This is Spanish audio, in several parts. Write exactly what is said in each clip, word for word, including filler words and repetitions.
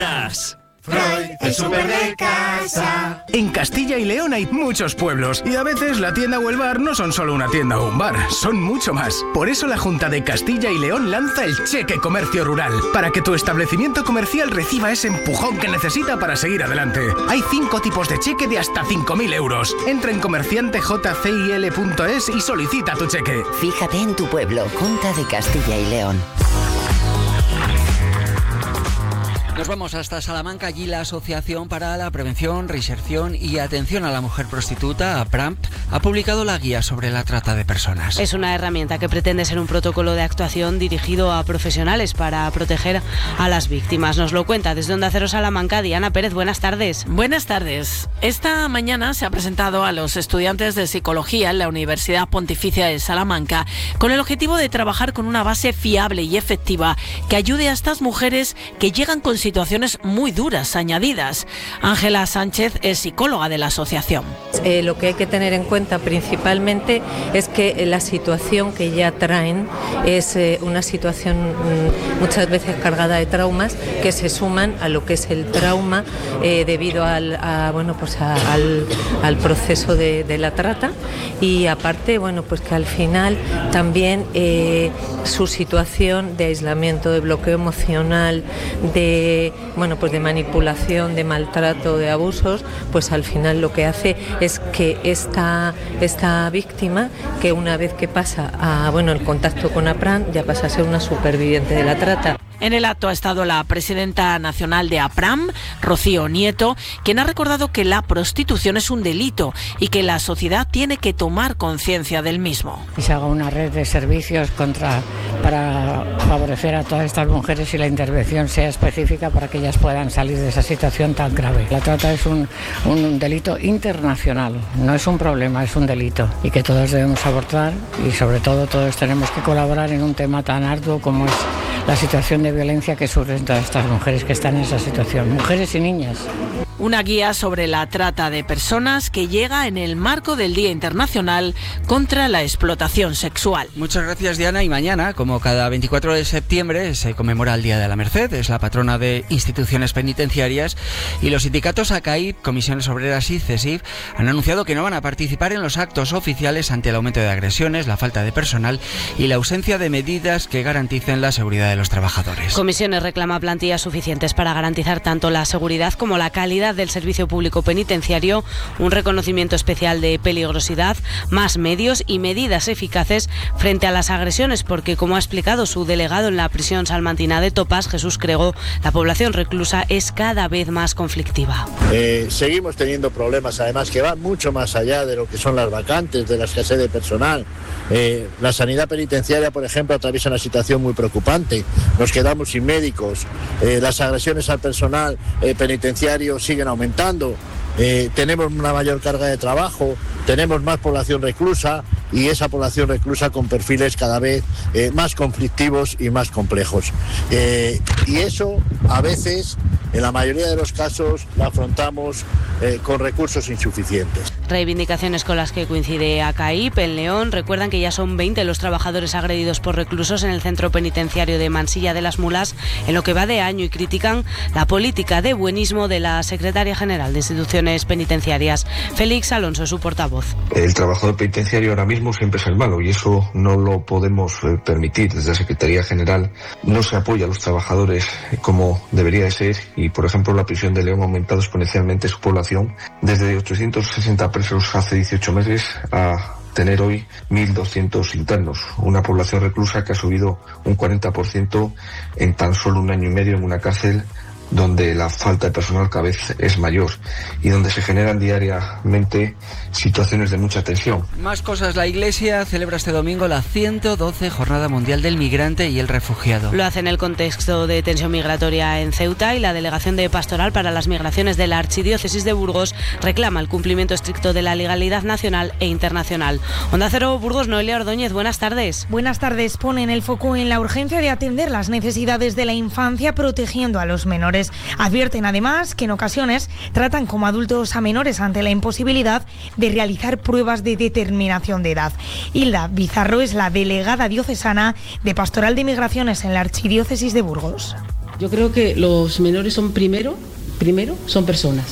Freud, el súper de casa. En Castilla y León hay muchos pueblos y a veces la tienda o el bar no son solo una tienda o un bar, son mucho más. Por eso la Junta de Castilla y León lanza el Cheque Comercio Rural, para que tu establecimiento comercial reciba ese empujón que necesita para seguir adelante. Hay cinco tipos de cheque de hasta cinco mil euros. Entra en comerciante j c i l punto es y solicita tu cheque. Fíjate en tu pueblo, Junta de Castilla y León. Nos vamos hasta Salamanca. Allí la Asociación para la Prevención, Reinserción y Atención a la Mujer Prostituta, APRAMP, ha publicado la guía sobre la trata de personas. Es una herramienta que pretende ser un protocolo de actuación dirigido a profesionales para proteger a las víctimas. Nos lo cuenta desde Onda Cero Salamanca Diana Pérez. Buenas tardes. Buenas tardes. Esta mañana se ha presentado a los estudiantes de Psicología en la Universidad Pontificia de Salamanca con el objetivo de trabajar con una base fiable y efectiva que ayude a estas mujeres que llegan con situaciones muy duras añadidas. Ángela Sánchez es psicóloga de la asociación. Eh, lo que hay que tener en cuenta principalmente es que la situación que ya traen es eh, una situación mm, muchas veces cargada de traumas que se suman a lo que es el trauma eh, debido al, a, bueno, pues a, al, al proceso de, de la trata, y aparte bueno, pues que al final también eh, su situación de aislamiento, de bloqueo emocional, de bueno, pues de manipulación, de maltrato, de abusos, pues al final lo que hace es que esta, esta víctima, que una vez que pasa a bueno el contacto con APRAMP, ya pasa a ser una superviviente de la trata. En el acto ha estado la presidenta nacional de APRAMP, Rocío Nieto, quien ha recordado que la prostitución es un delito y que la sociedad tiene que tomar conciencia del mismo. Y se haga una red de servicios contra para favorecer a todas estas mujeres y la intervención sea específica para que ellas puedan salir de esa situación tan grave. La trata es un, un delito internacional, no es un problema, es un delito, y que todos debemos abordar, y sobre todo todos tenemos que colaborar en un tema tan arduo como es la situación de violencia que sufren todas estas mujeres que están en esa situación, mujeres y niñas. Una guía sobre la trata de personas que llega en el marco del Día Internacional contra la Explotación Sexual. Muchas gracias, Diana. Y mañana, como cada veinticuatro de septiembre, se conmemora el Día de la Merced. Es la patrona de instituciones penitenciarias, y los sindicatos A C A I P, Comisiones Obreras y CESIF han anunciado que no van a participar en los actos oficiales ante el aumento de agresiones, la falta de personal y la ausencia de medidas que garanticen la seguridad de los trabajadores. Comisiones reclama plantillas suficientes para garantizar tanto la seguridad como la calidad del servicio público penitenciario, un reconocimiento especial de peligrosidad, más medios y medidas eficaces frente a las agresiones, porque, como ha explicado su delegado en la prisión salmantina de Topas, Jesús Crego, la población reclusa es cada vez más conflictiva. Eh, seguimos teniendo problemas, además, que van mucho más allá de lo que son las vacantes, de la escasez de personal. Eh, la sanidad penitenciaria, por ejemplo, atraviesa una situación muy preocupante. Nos quedamos sin médicos, eh, las agresiones al personal eh, penitenciario siguen aumentando, eh, tenemos una mayor carga de trabajo, tenemos más población reclusa, y esa población reclusa con perfiles cada vez eh, más conflictivos y más complejos. Eh, y eso a veces, en la mayoría de los casos, lo afrontamos eh, con recursos insuficientes. Reivindicaciones con las que coincide A C A I P. En León recuerdan que ya son veinte los trabajadores agredidos por reclusos en el centro penitenciario de Mansilla de las Mulas en lo que va de año, y critican la política de buenismo de la secretaria general de instituciones penitenciarias. Félix Alonso, su portavoz. El trabajador penitenciario ahora mismo siempre es el malo, y eso no lo podemos eh, permitir. Desde la Secretaría General no se apoya a los trabajadores como debería de ser, y por ejemplo la prisión de León ha aumentado exponencialmente su población desde ochocientos sesenta presos hace dieciocho meses a tener hoy mil doscientos internos, una población reclusa que ha subido un cuarenta por ciento en tan solo un año y medio en una cárcel donde la falta de personal cada vez es mayor y donde se generan diariamente situaciones de mucha tensión. Más cosas. La Iglesia celebra este domingo la ciento doce Jornada Mundial del Migrante y el Refugiado. Lo hace en el contexto de tensión migratoria en Ceuta, y la Delegación de Pastoral para las Migraciones de la Archidiócesis de Burgos reclama el cumplimiento estricto de la legalidad nacional e internacional. Onda Cero Burgos, Noelia Ordóñez, buenas tardes. Buenas tardes. Ponen el foco en la urgencia de atender las necesidades de la infancia protegiendo a los menores. Advierten además que en ocasiones tratan como adultos a menores ante la imposibilidad de realizar pruebas de determinación de edad. Hilda Bizarro es la delegada diocesana de Pastoral de Migraciones en la Archidiócesis de Burgos. Yo creo que los menores son primero, primero son personas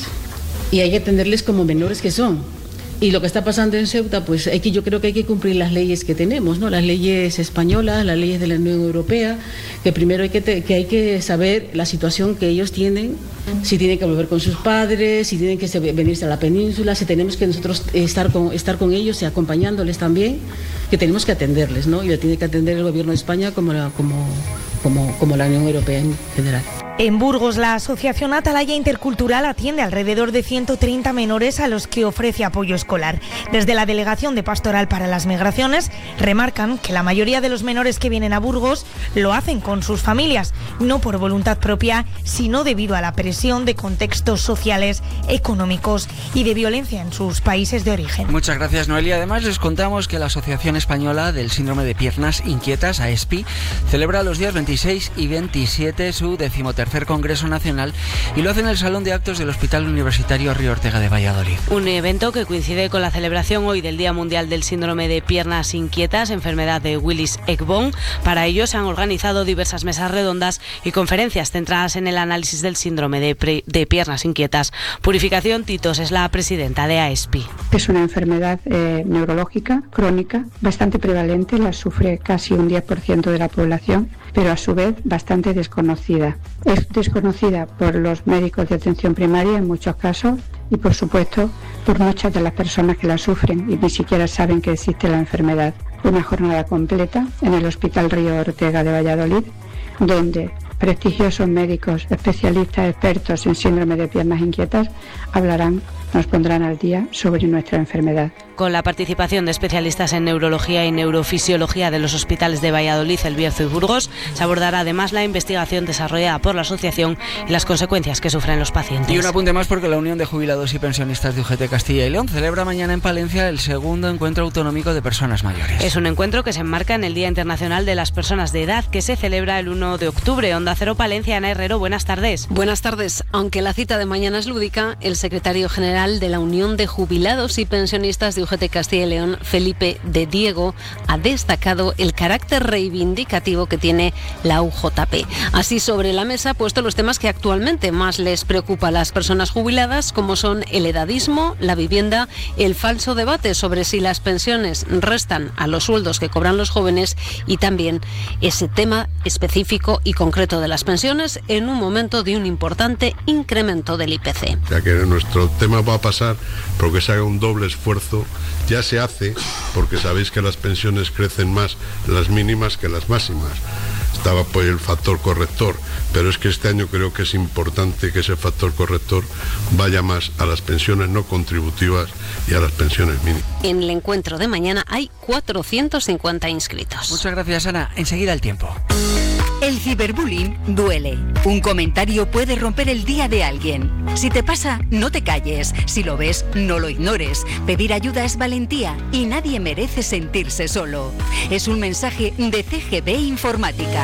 y hay que atenderles como menores que son. Y lo que está pasando en Ceuta, pues hay que, yo creo que hay que cumplir las leyes que tenemos, ¿no? Las leyes españolas, las leyes de la Unión Europea, que primero hay que, te, que hay que saber la situación que ellos tienen, si tienen que volver con sus padres, si tienen que venirse a la península, si tenemos que nosotros estar con, estar con ellos y acompañándoles también, que tenemos que atenderles, ¿no? Y lo tiene que atender el Gobierno de España como la, como, como, como la Unión Europea en general. En Burgos, la Asociación Atalaya Intercultural atiende alrededor de ciento treinta menores a los que ofrece apoyo escolar. Desde la Delegación de Pastoral para las Migraciones remarcan que la mayoría de los menores que vienen a Burgos lo hacen con sus familias, no por voluntad propia, sino debido a la presión de contextos sociales, económicos y de violencia en sus países de origen. Muchas gracias, Noelia. Además, les contamos que la Asociación Española del Síndrome de Piernas Inquietas, A E S P I, celebra los días veintiséis y veintisiete su decimotercer Congreso Nacional y lo hace en el Salón de Actos del Hospital Universitario Río Ortega de Valladolid. Un evento que coincide con la celebración hoy del Día Mundial del Síndrome de Piernas Inquietas, enfermedad de Willis-Egbon. Para ello se han organizado diversas mesas redondas y conferencias centradas en el análisis del síndrome de, pre- de piernas inquietas. Purificación Titos es la presidenta de A E S P I. Es una enfermedad eh, neurológica, crónica, bastante prevalente, la sufre casi un diez por ciento de la población, pero a su vez bastante desconocida. Es desconocida por los médicos de atención primaria en muchos casos y, por supuesto, por muchas de las personas que la sufren y ni siquiera saben que existe la enfermedad. Una jornada completa en el Hospital Río Ortega de Valladolid, donde prestigiosos médicos, especialistas, expertos en síndrome de piernas inquietas hablarán, nos pondrán al día sobre nuestra enfermedad. Con la participación de especialistas en neurología y neurofisiología de los hospitales de Valladolid, El Bierzo y Burgos, se abordará además la investigación desarrollada por la asociación y las consecuencias que sufren los pacientes. Y un apunte más porque la Unión de Jubilados y Pensionistas de U G T Castilla y León celebra mañana en Palencia el segundo encuentro autonómico de personas mayores. Es un encuentro que se enmarca en el Día Internacional de las Personas de Edad, que se celebra el uno de octubre. Onda Cero Palencia, Ana Herrero, buenas tardes. Buenas tardes. Aunque la cita de mañana es lúdica, el secretario general de la Unión de Jubilados y Pensionistas de U G T Castilla y León, Felipe de Diego, ha destacado el carácter reivindicativo que tiene la U J P. Así, sobre la mesa ha puesto los temas que actualmente más les preocupa a las personas jubiladas, como son el edadismo, la vivienda, el falso debate sobre si las pensiones restan a los sueldos que cobran los jóvenes y también ese tema específico y concreto de las pensiones en un momento de un importante incremento del I P C. Ya que nuestro tema va a pasar porque se haga un doble esfuerzo, ya se hace porque sabéis que las pensiones crecen más las mínimas que las máximas. Estaba pues el factor corrector, pero es que este año creo que es importante que ese factor corrector vaya más a las pensiones no contributivas y a las pensiones mínimas. En el encuentro de mañana hay cuatrocientos cincuenta inscritos. Muchas gracias, Ana. Enseguida el tiempo. El ciberbullying duele. Un comentario puede romper el día de alguien. Si te pasa, no te calles. Si lo ves, no lo ignores. Pedir ayuda es valentía y nadie merece sentirse solo. Es un mensaje de C G B Informática.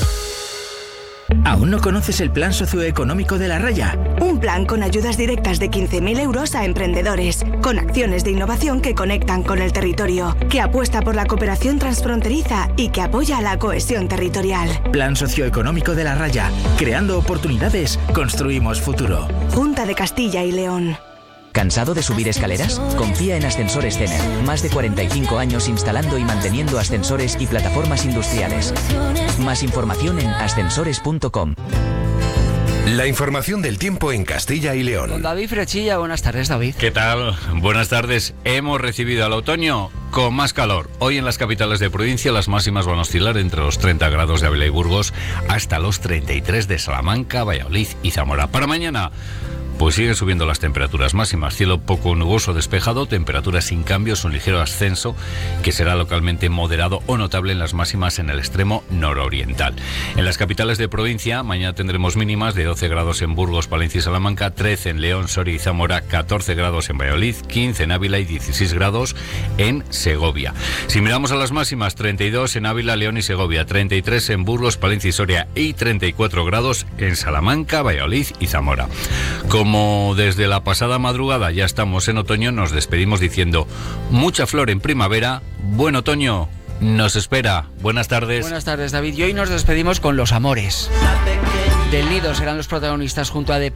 ¿Aún no conoces el Plan Socioeconómico de La Raya? Un plan con ayudas directas de quince mil euros a emprendedores, con acciones de innovación que conectan con el territorio, que apuesta por la cooperación transfronteriza y que apoya la cohesión territorial. Plan Socioeconómico de La Raya. Creando oportunidades, construimos futuro. Junta de Castilla y León. ¿Cansado de subir escaleras? Confía en Ascensores Cener. Más de cuarenta y cinco años instalando y manteniendo ascensores y plataformas industriales. Más información en ascensores punto com. La información del tiempo en Castilla y León. Con David Frechilla, buenas tardes, David. ¿Qué tal? Buenas tardes. Hemos recibido al otoño con más calor. Hoy en las capitales de provincia las máximas van a oscilar entre los treinta grados de Ávila y Burgos hasta los treinta y tres de Salamanca, Valladolid y Zamora. Para mañana, pues siguen subiendo las temperaturas máximas. Cielo poco nuboso despejado, temperaturas sin cambios, un ligero ascenso que será localmente moderado o notable en las máximas en el extremo nororiental. En las capitales de provincia, mañana tendremos mínimas de doce grados en Burgos, Palencia y Salamanca, trece en León, Soria y Zamora, catorce grados en Valladolid, quince en Ávila y dieciséis grados en Segovia. Si miramos a las máximas, treinta y dos en Ávila, León y Segovia, treinta y tres en Burgos, Palencia y Soria y treinta y cuatro grados en Salamanca, Valladolid y Zamora. Como Como desde la pasada madrugada ya estamos en otoño, nos despedimos diciendo mucha flor en primavera, buen otoño nos espera. Buenas tardes. Buenas tardes, David. Y hoy nos despedimos con Los Amores. Del Nido serán los protagonistas junto a D P.